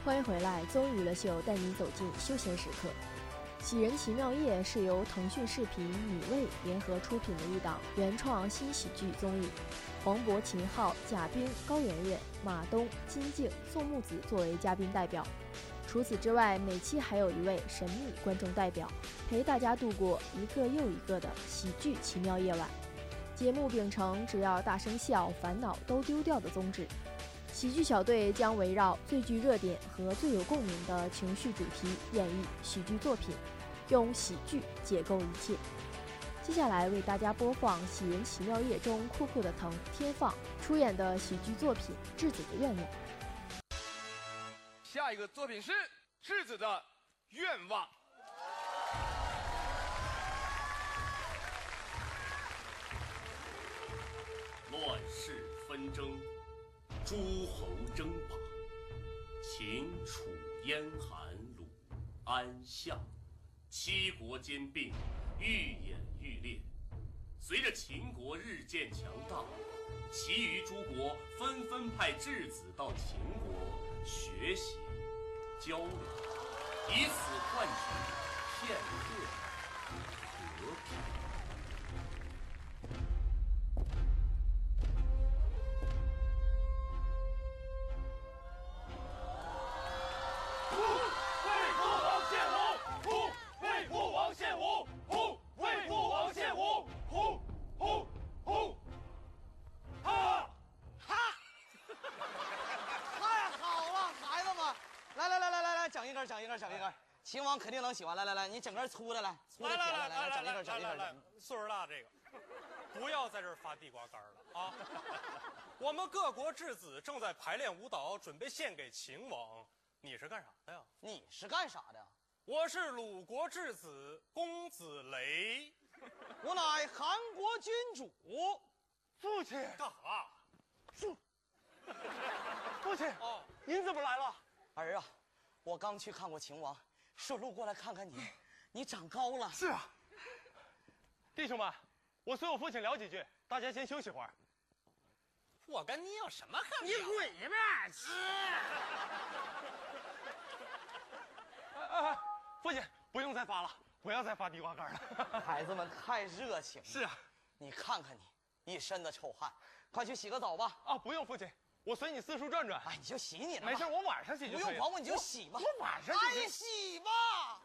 欢迎回来，综艺娱乐秀带你走进休闲时刻。《喜人奇妙夜》是由腾讯视频、米未联合出品的一档原创新喜剧综艺。黄渤、秦昊、贾冰、高圆圆、马东、金靖、宋木子作为嘉宾代表。除此之外，每期还有一位神秘观众代表，陪大家度过一个又一个的喜剧奇妙夜晚。节目秉承只要大声笑，烦恼都丢掉的宗旨。喜剧小队将围绕最具热点和最有共鸣的情绪主题演绎喜剧作品，用喜剧解构一切。接下来为大家播放《喜人奇妙夜》中酷酷的腾、天放出演的喜剧作品《质子的愿望》。 下一个作品是质子的愿望。 乱世纷争，诸侯争霸，秦楚燕韩鲁安夏，7国兼并，愈演愈烈。随着秦国日渐强大，其余诸国纷纷派质子到秦国学习交流，以此换取片刻和平。 整一根，秦王肯定能喜欢。来，你整根粗的来，粗的甜的来，整一根。 岁数大这个，不要在这儿发地瓜干了啊！我们各国质子正在排练舞蹈，准备献给秦王。你是干啥的呀？ 你是干啥的？ 我是鲁国质子公子雷， 我乃韩国君主。 父亲干啥？ 父亲哦， 您怎么来了？ 儿啊，我刚去看过秦王，顺路过来看看你，你长高了。 是啊，弟兄们，我随我父亲聊几句，大家先休息会儿。 我跟你有什么可聊？ 你滚一边去！ 父亲不用再发了，不要再发地瓜干了。 孩子们太热情了。 是啊， 你看看你，一身的臭汗，快去洗个澡吧。 啊，不用，父亲，我随你四处转转。 哎，你就洗你的吧。 没事，我晚上洗就可以了。 不用管我，你就洗吧。 我晚上就洗吧。